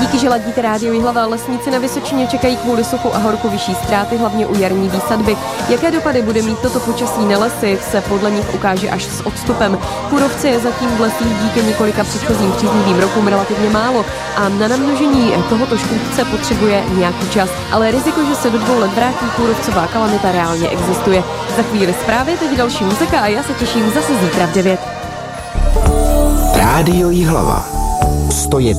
Díky, že ladíte Rádio Jihlava, lesníci na Vysočině čekají kvůli suchu a horku vyšší ztráty, hlavně u jarní výsadby. Jaké dopady bude mít toto počasí na lesy, se podle nich ukáže až s odstupem. Kůrovce je zatím v lesích díky několika předchozím příznivým rokům relativně málo a na namnožení tohoto škůdce potřebuje nějaký čas. Ale riziko, že se do 2 let vrátí kůrovcová kalamita, reálně existuje. Za chvíli zprávy, teď další muzika a já se těším zase zítra v 9. Rádio Jihlava 101,5